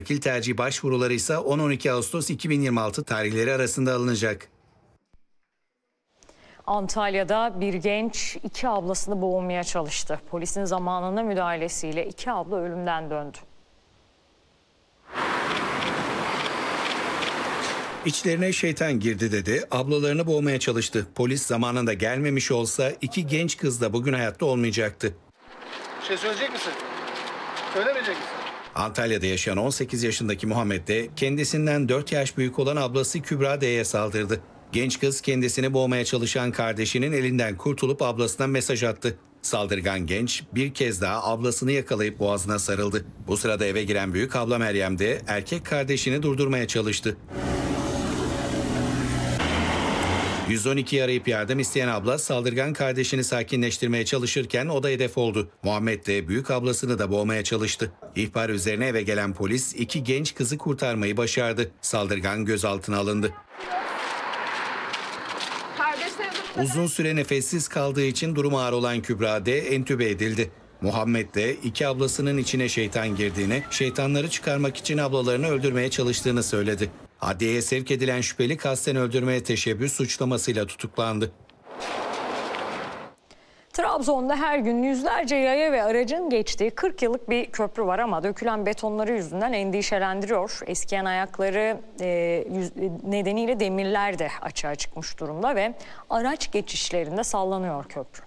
Vekil tercih başvuruları ise 10-12 Ağustos 2026 tarihleri arasında alınacak. Antalya'da bir genç iki ablasını boğmaya çalıştı. Polisin zamanında müdahalesiyle iki abla ölümden döndü. İçlerine şeytan girdi dedi, ablalarını boğmaya çalıştı. Polis zamanında gelmemiş olsa iki genç kız da bugün hayatta olmayacaktı. Bir şey söyleyecek misin? Söylemeyecek misin? Antalya'da yaşayan 18 yaşındaki Muhammed de kendisinden 4 yaş büyük olan ablası Kübra D'ye saldırdı. Genç kız kendisini boğmaya çalışan kardeşinin elinden kurtulup ablasına mesaj attı. Saldırgan genç bir kez daha ablasını yakalayıp boğazına sarıldı. Bu sırada eve giren büyük abla Meryem de erkek kardeşini durdurmaya çalıştı. 112'yi arayıp yardım isteyen abla saldırgan kardeşini sakinleştirmeye çalışırken o da hedef oldu. Muhammed de büyük ablasını da boğmaya çalıştı. İhbar üzerine eve gelen polis iki genç kızı kurtarmayı başardı. Saldırgan gözaltına alındı. Uzun süre nefessiz kaldığı için durumu ağır olan Kübra D entübe edildi. Muhammed de iki ablasının içine şeytan girdiğini, şeytanları çıkarmak için ablalarını öldürmeye çalıştığını söyledi. Adliyeye sevk edilen şüpheli kasten öldürmeye teşebbüs suçlamasıyla tutuklandı. Trabzon'da her gün yüzlerce yaya ve aracın geçtiği 40 yıllık bir köprü var ama dökülen betonları yüzünden endişelendiriyor. Eskiyen ayakları nedeniyle demirler de açığa çıkmış durumda ve araç geçişlerinde sallanıyor köprü.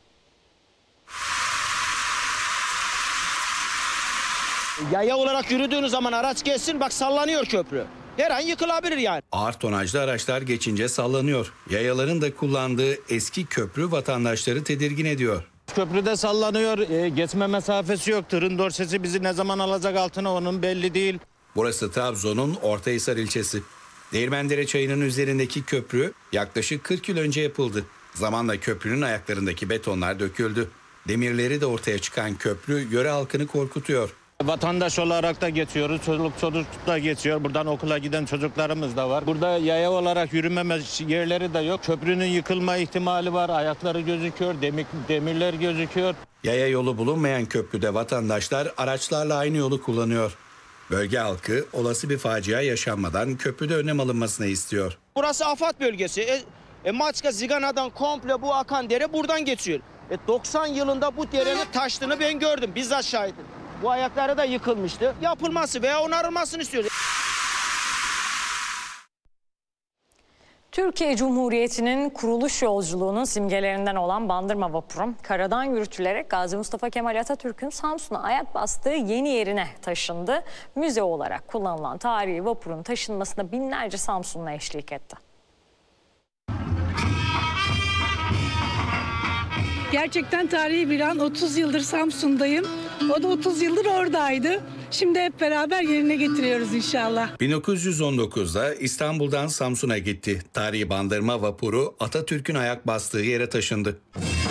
Yaya olarak yürüdüğünüz zaman araç geçsin, bak sallanıyor köprü. Her an yıkılabilir yani. Ağır tonajlı araçlar geçince sallanıyor. Yayaların da kullandığı eski köprü vatandaşları tedirgin ediyor. Köprüde sallanıyor, geçme mesafesi yok. Tırın dorsesi bizi ne zaman alacak altına onun belli değil. Burası Trabzon'un Ortahisar ilçesi. Değirmendere çayının üzerindeki köprü yaklaşık 40 yıl önce yapıldı. Zamanla köprünün ayaklarındaki betonlar döküldü. Demirleri de ortaya çıkan köprü yöre halkını korkutuyor. Vatandaş olarak da geçiyoruz, çocuk da geçiyor. Buradan okula giden çocuklarımız da var. Burada yaya olarak yürümeme yerleri de yok. Köprünün yıkılma ihtimali var. Ayakları gözüküyor, demirler gözüküyor. Yaya yolu bulunmayan köprüde vatandaşlar araçlarla aynı yolu kullanıyor. Bölge halkı olası bir facia yaşanmadan köprüde önlem alınmasını istiyor. Burası afat bölgesi. Maçka Zigana'dan komple bu akan dere buradan geçiyor. 90 yılında bu derenin taştığını ben gördüm. Bizzat şahidim. Bu ayakları da yıkılmıştı. Yapılması veya onarılmasını istiyoruz. Türkiye Cumhuriyeti'nin kuruluş yolculuğunun simgelerinden olan Bandırma Vapuru, karadan yürütülerek Gazi Mustafa Kemal Atatürk'ün Samsun'a ayak bastığı yeni yerine taşındı. Müze olarak kullanılan tarihi vapurun taşınmasına binlerce Samsunlu eşlik etti. Gerçekten tarihi bir an. 30 yıldır Samsun'dayım. O da 30 yıldır oradaydı. Şimdi hep beraber yerine getiriyoruz inşallah. 1919'da İstanbul'dan Samsun'a gitti. Tarihi Bandırma Vapuru Atatürk'ün ayak bastığı yere taşındı.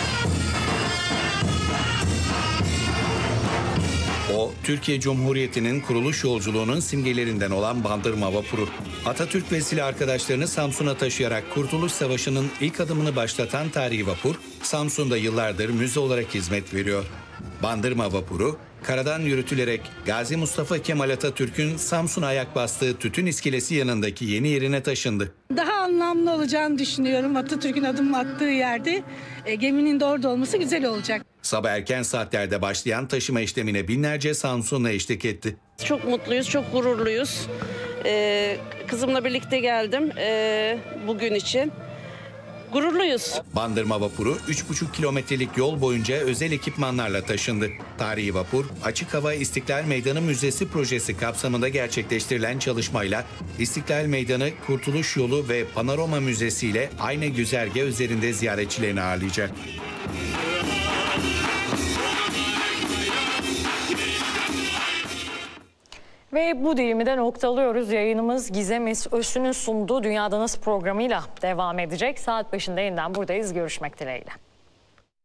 O, Türkiye Cumhuriyeti'nin kuruluş yolculuğunun simgelerinden olan Bandırma Vapuru. Atatürk ve silah arkadaşlarını Samsun'a taşıyarak Kurtuluş Savaşı'nın ilk adımını başlatan tarihi vapur, Samsun'da yıllardır müze olarak hizmet veriyor. Bandırma Vapuru, karadan yürütülerek Gazi Mustafa Kemal Atatürk'ün Samsun'a ayak bastığı Tütün İskelesi yanındaki yeni yerine taşındı. Daha anlamlı olacağını düşünüyorum. Atatürk'ün adım attığı yerde geminin de orada olması güzel olacak. Sabah erken saatlerde başlayan taşıma işlemine binlerce Samsunlu eşlik etti. Çok mutluyuz, çok gururluyuz. Kızımla birlikte geldim bugün için. Gururluyuz. Bandırma Vapuru 3,5 kilometrelik yol boyunca özel ekipmanlarla taşındı. Tarihi vapur, Açık Hava İstiklal Meydanı Müzesi projesi kapsamında gerçekleştirilen çalışmayla İstiklal Meydanı, Kurtuluş Yolu ve Panorama Müzesi ile aynı güzergah üzerinde ziyaretçilerini ağırlayacak. Ve bu dilimi de noktalıyoruz. Yayınımız Gizem Özsün'ün sunduğu Dünyadanız programıyla devam edecek. Saat başında yeniden buradayız. Görüşmek dileğiyle.